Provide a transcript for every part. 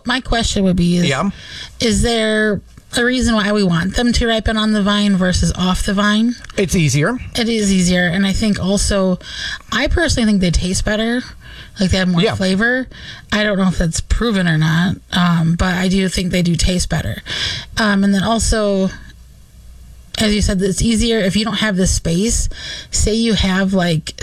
my question would be, is there a reason why we want them to ripen on the vine versus off the vine? It's easier. It is easier. And I think also, I personally think they taste better. Like they have more flavor. I don't know if that's proven or not, but I do think they do taste better. And then also, as you said, it's easier if you don't have the space. Say you have like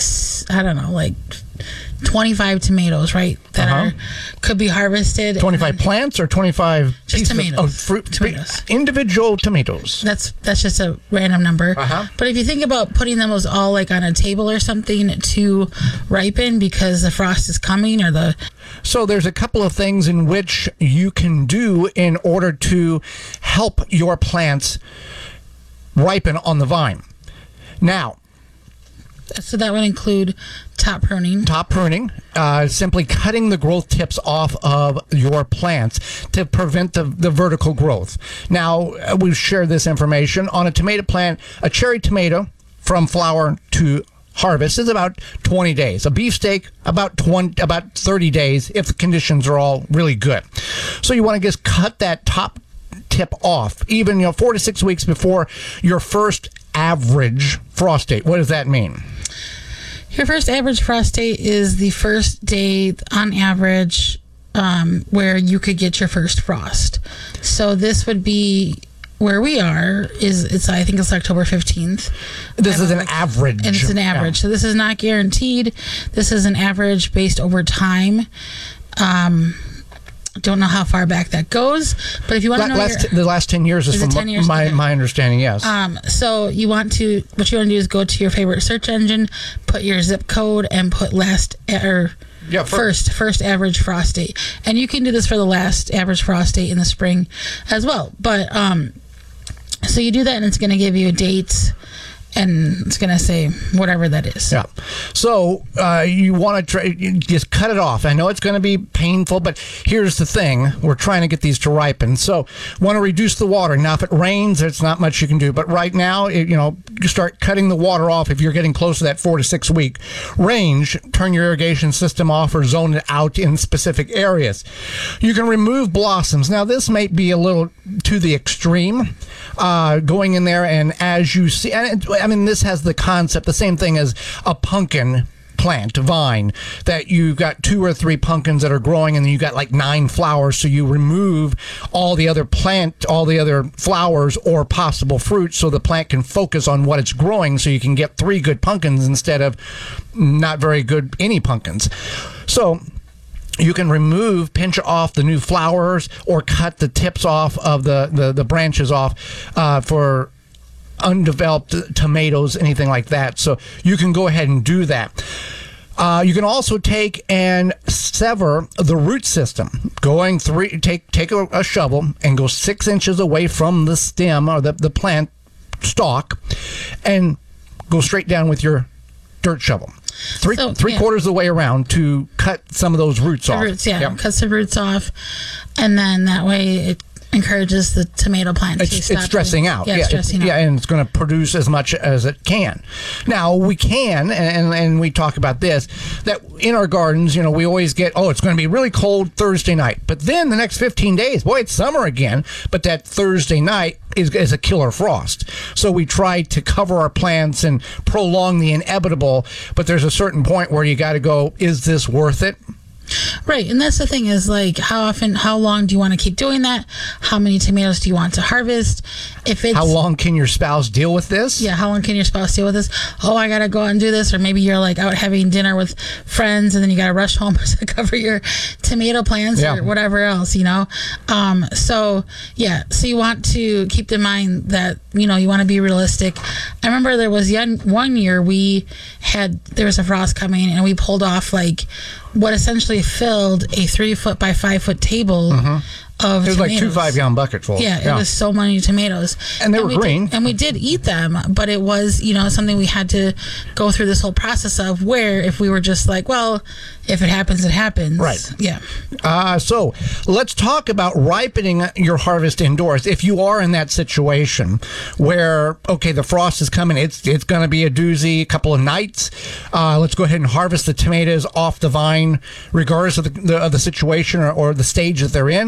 25 tomatoes, right? That could be harvested. 25 plants or 25 just tomatoes. Of fruit, tomatoes. Individual tomatoes. That's just a random number. But if you think about putting them all like on a table or something to ripen because the frost is coming So there's a couple of things in which you can do in order to help your plants ripen on the vine. Now, so that would include top pruning. Simply cutting the growth tips off of your plants to prevent the vertical growth. Now, we've shared this information on a tomato plant. A cherry tomato from flower to harvest is about 20 days. A beefsteak, about 30 days if the conditions are all really good. So you want to just cut that top tip off, even 4 to 6 weeks before your first average frost date. What does that mean? Your first average frost date is the first day on average where you could get your first frost. So this would be where we are. I think it's October 15th. This is an average. And it's an average. Yeah. So this is not guaranteed. This is an average based over time. Don't know how far back that goes, but if you want to know the last 10 years is from 10 years my understanding, yes. So what you want to do is go to your favorite search engine, put your zip code, and put first average frost date. And you can do this for the last average frost date in the spring as well. But so you do that, and it's going to give you dates. And it's going to say whatever that is. Yeah. So you want to just cut it off. I know it's going to be painful, but here's the thing. We're trying to get these to ripen. So want to reduce the water. Now, if it rains, there's not much you can do. But right now, you start cutting the water off if you're getting close to that 4 to 6 week range. Turn your irrigation system off or zone it out in specific areas. You can remove blossoms. Now, this may be a little to the extreme. Going in there, and as you see, this has the concept, the same thing as a pumpkin plant, vine, that you've got 2 or 3 pumpkins that are growing, and then you got like 9 flowers. So you remove all the other flowers or possible fruit, so the plant can focus on what it's growing, so you can get 3 good pumpkins instead of not very good any pumpkins. So you can pinch off the new flowers or cut the tips off of the branches off for undeveloped tomatoes, anything like that. So you can go ahead and do that. You can also take and sever the root system. Take a shovel and go 6 inches away from the stem or the plant stalk and go straight down with your dirt shovel. Three quarters of the way around to cut some of those roots off. Cut some roots off, and then that way it encourages the tomato plant to stop. It's stressing out. Stressing out. Yeah, and it's going to produce as much as it can. Now, we can, and we talk about this, that in our gardens, we always get, it's going to be really cold Thursday night. But then the next 15 days, boy, it's summer again. But that Thursday night is a killer frost. So we try to cover our plants and prolong the inevitable. But there's a certain point where you got to go, is this worth it? Right, and that's the thing is, like, how long do you want to keep doing that? How many tomatoes do you want to harvest? How long can your spouse deal with this? Yeah, how long can your spouse deal with this? Oh, I got to go out and do this. Or maybe you're, like, out having dinner with friends, and then you got to rush home to cover your tomato plants or whatever else, So you want to keep in mind that, you want to be realistic. I remember there was one year there was a frost coming, and we pulled off, like, what essentially filled a 3-foot by 5-foot table of it was tomatoes. Like 2 5-gallon buckets full. Yeah, it was so many tomatoes. And they were green. And we did eat them, but it was, something we had to go through this whole process of, where if we were just like, well, if it happens, it happens. Right. Yeah. So let's talk about ripening your harvest indoors. If you are in that situation where, the frost is coming, it's going to be a doozy, a couple of nights. Let's go ahead and harvest the tomatoes off the vine, regardless of the situation or the stage that they're in.